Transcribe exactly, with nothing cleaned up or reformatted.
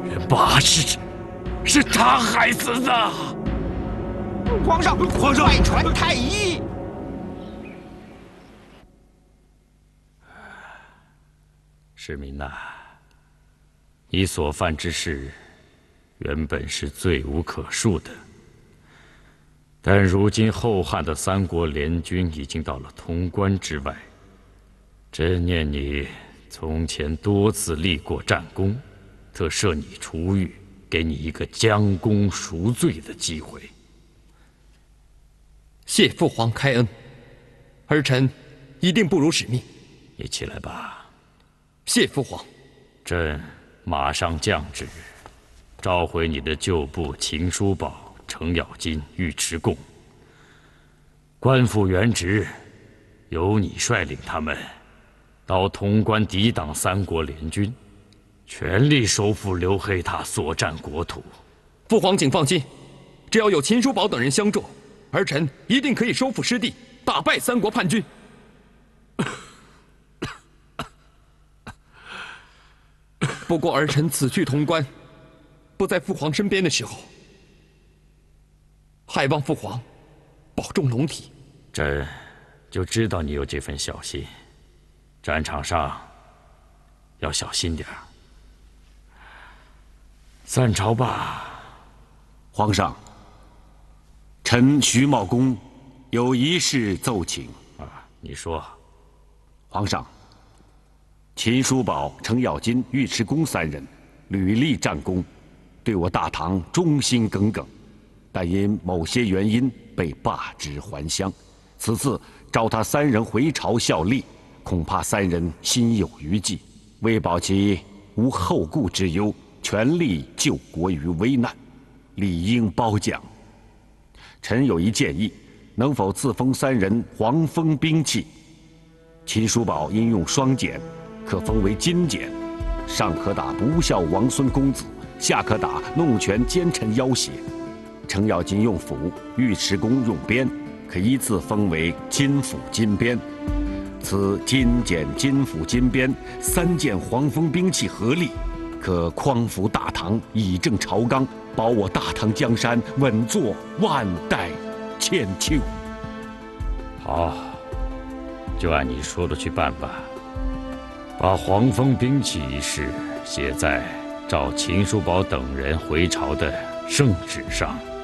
元八是是他害死的。 皇上，皇上，外传太医。 世民呐，你所犯之事，原本是罪无可恕的。但如今后汉的三国联军已经到了潼关之外，真念你从前多次立过战功，特赦你出狱，给你一个将功赎罪的机会。 谢父皇开恩，儿臣一定不辱使命。 你起来吧。 谢父皇。 朕马上降旨，召回你的旧部秦叔宝、程咬金、尉迟恭，官复原职，由你率领他们到潼关抵挡三国联军，全力收复刘黑闼所占国土。 父皇请放心，只要有秦叔宝等人相助，儿臣一定可以收复失地，打败三国叛军。不过儿臣此去潼关，不在父皇身边的时候，还望父皇保重龙体。 朕就知道你有这份小心，战场上要小心点儿。散朝吧。 皇上，臣徐茂公有一事奏请。 啊，你说。 皇上。秦叔宝、程咬金、尉迟恭三人屡立战功，对我大唐忠心耿耿，但因某些原因被罢职还乡。此次召他三人回朝效力，恐怕三人心有余悸，为保其无后顾之忧，全力救国于危难，理应褒奖。臣有一建议，能否赐封三人黄蜂兵器？秦叔宝因用双锏，可封为金锏，上可打不孝王孙公子，下可打弄权奸臣要挟。程咬金用斧，尉迟恭用鞭，可依次封为金斧金鞭。此金锏、金斧、金鞭三件黄蜂兵器合力，可匡扶大唐，以正朝纲，保我大唐江山稳坐万代千秋。 好，就按你说的去办吧。把黄蜂兵器一事写在召秦叔宝等人回朝的圣旨上。